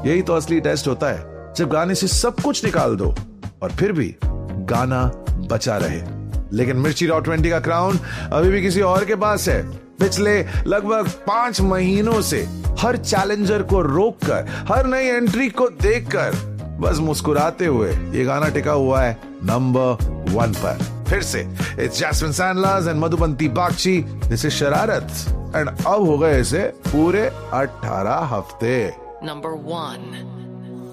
यही तो असली टेस्ट होता है, जब गाने से सब कुछ निकाल दो और फिर भी गाना बचा रहे। लेकिन मिर्ची रॉ 20 का क्राउन अभी भी किसी और के पास है। पिछले लगभग 5 महीनों से हर चैलेंजर को रोककर, हर नई एंट्री को देखकर बस मुस्कुराते हुए ये गाना टिका हुआ है नंबर 1 पर। फिर से it's jasmine सैंडलर्स and Madhubanti Bagchi, this is शरारत, एंड अब हो गए इसे पूरे 18 हफ्ते। नंबर 1।